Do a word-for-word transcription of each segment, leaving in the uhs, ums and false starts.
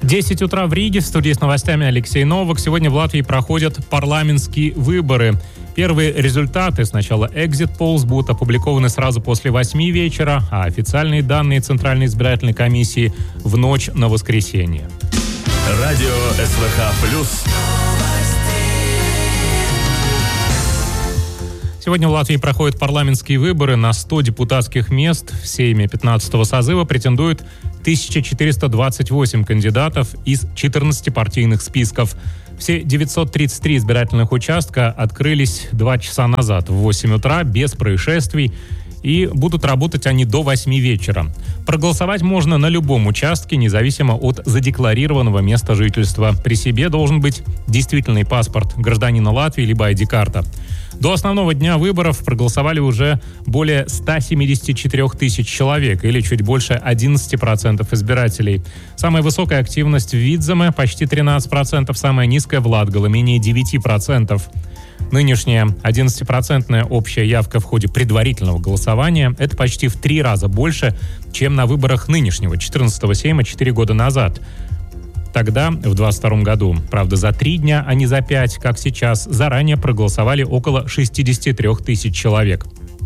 десять утра в Риге. В студии с новостями Алексей Новак. Сегодня в Латвии проходят парламентские выборы. Первые результаты с начала Exit Polls будут опубликованы сразу после восьми вечера, а официальные данные Центральной избирательной комиссии в ночь на воскресенье. Радио СВХ плюс. Сегодня в Латвии проходят парламентские выборы. На сто депутатских мест в Сейме пятнадцатого созыва претендуют тысяча четыреста двадцать восемь кандидатов из четырнадцати партийных списков. Все девятьсот тридцать три избирательных участка открылись два часа назад в восемь утра без происшествий, и будут работать они до восьми вечера. Проголосовать можно на любом участке, независимо от задекларированного места жительства. При себе должен быть действительный паспорт гражданина Латвии либо ай ди-карта. До основного дня выборов проголосовали уже более ста семидесяти четырёх тысяч человек, или чуть больше одиннадцати процентов избирателей. Самая высокая активность в Видземе – почти тринадцать процентов, самая низкая в Латгале – менее девяти процентов. Нынешняя одиннадцатипроцентная общая явка в ходе предварительного голосования – это почти в три раза больше, чем на выборах нынешнего четырнадцатого Сейма четыре года назад. Тогда, в двадцать втором году, правда, за три дня, а не за пять, как сейчас, заранее проголосовали около шестидесяти трёх тысяч человек.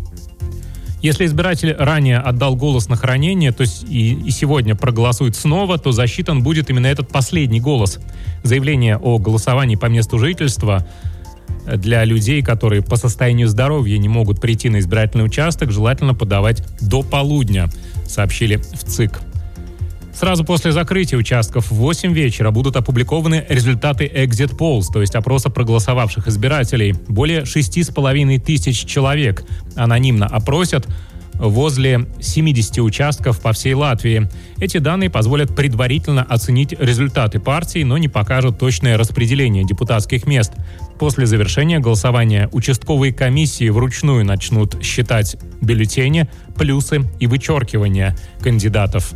Если избиратель ранее отдал голос на хранение, то и, и сегодня проголосует снова, то засчитан будет именно этот последний голос. Заявление о голосовании по месту жительства для людей, которые по состоянию здоровья не могут прийти на избирательный участок, желательно подавать до полудня, сообщили в ЦИК. Сразу после закрытия участков в восемь вечера будут опубликованы результаты Exit Polls, то есть опроса проголосовавших избирателей. Более шести с половиной тысяч человек анонимно опросят возле семидесяти участков по всей Латвии. Эти данные позволят предварительно оценить результаты партий, но не покажут точное распределение депутатских мест. После завершения голосования участковые комиссии вручную начнут считать бюллетени, плюсы и вычеркивания кандидатов.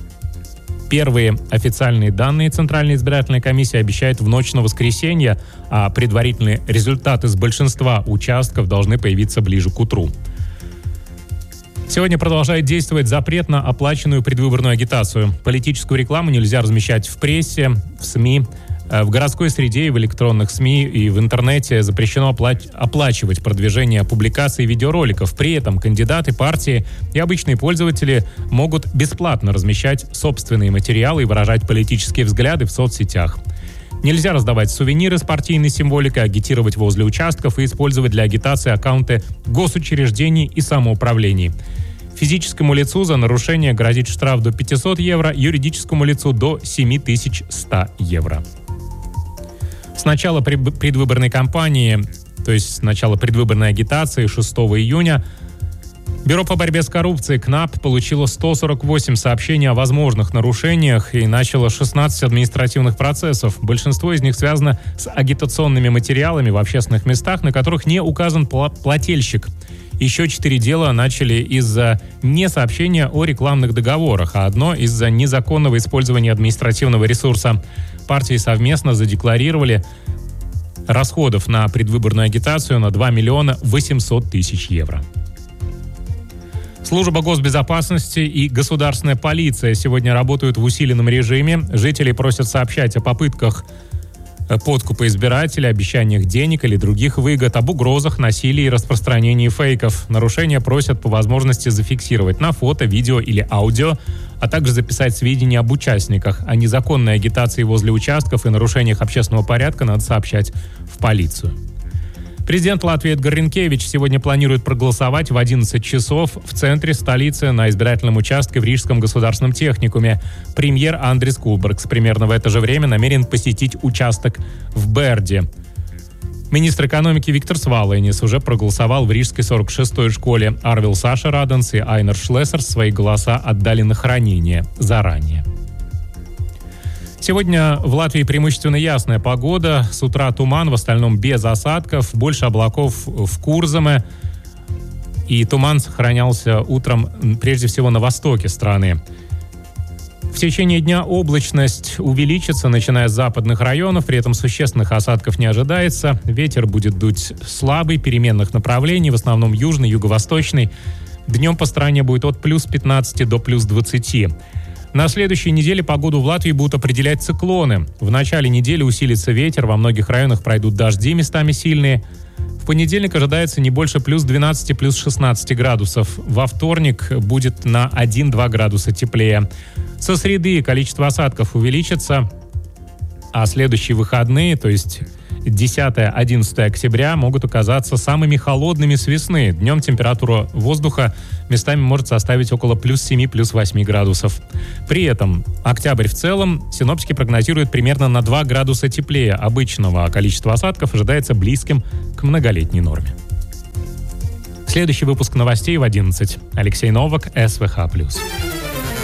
Первые официальные данные Центральной избирательной комиссии обещают в ночь на воскресенье, а предварительные результаты с большинства участков должны появиться ближе к утру. Сегодня продолжает действовать запрет на оплаченную предвыборную агитацию. Политическую рекламу нельзя размещать в прессе, в СМИ. В городской среде и в электронных СМИ и в интернете запрещено оплач- оплачивать продвижение публикаций и видеороликов. При этом кандидаты, партии и обычные пользователи могут бесплатно размещать собственные материалы и выражать политические взгляды в соцсетях. Нельзя раздавать сувениры с партийной символикой, агитировать возле участков и использовать для агитации аккаунты госучреждений и самоуправлений. Физическому лицу за нарушение грозит штраф до пятисот евро, юридическому лицу до семи тысяч ста евро. С начала предвыборной кампании, то есть с начала предвыборной агитации шестого июня, Бюро по борьбе с коррупцией КНАП получило сто сорок восемь сообщений о возможных нарушениях и начало шестнадцать административных процессов. Большинство из них связано с агитационными материалами в общественных местах, на которых не указан плательщик. Еще четыре дела начали из-за несообщения о рекламных договорах, а одно из-за незаконного использования административного ресурса. Партии совместно задекларировали расходов на предвыборную агитацию на два миллиона восемьсот тысяч евро. Служба госбезопасности и государственная полиция сегодня работают в усиленном режиме. Жители просят сообщать о попытках подкупа избирателя, обещаниях денег или других выгод, об угрозах, насилии и распространении фейков. Нарушения просят по возможности зафиксировать на фото, видео или аудио, а также записать сведения об участниках. О незаконной агитации возле участков и нарушениях общественного порядка надо сообщать в полицию. Президент Латвии Эдгар Ринкевич сегодня планирует проголосовать в одиннадцать часов в центре столицы на избирательном участке в Рижском государственном техникуме. Премьер Андрис Кулбергс примерно в это же время намерен посетить участок в Берде. Министр экономики Виктор Свалайнис уже проголосовал в Рижской сорок шестой школе. Арвил Саша Раденс и Айнер Шлессер свои голоса отдали на хранение заранее. Сегодня в Латвии преимущественно ясная погода. С утра туман, в остальном без осадков. Больше облаков в Курземе. И туман сохранялся утром прежде всего на востоке страны. В течение дня облачность увеличится, начиная с западных районов. При этом существенных осадков не ожидается. Ветер будет дуть слабый, переменных направлений, в основном южный, юго-восточный. Днем по стране будет от плюс пятнадцати до плюс двадцати. На следующей неделе погоду в Латвии будут определять циклоны. В начале недели усилится ветер, во многих районах пройдут дожди, местами сильные. В понедельник ожидается не больше плюс двенадцати, плюс шестнадцати градусов. Во вторник будет на один-два градуса теплее. Со среды количество осадков увеличится, а следующие выходные, то есть десятое-одиннадцатое октября, могут оказаться самыми холодными с весны. Днем температура воздуха местами может составить около плюс семи, плюс восьми градусов. При этом октябрь в целом синоптики прогнозируют примерно на два градуса теплее обычного, а количество осадков ожидается близким к многолетней норме. Следующий выпуск новостей в одиннадцать. Алексей Новак, СВХ плюс.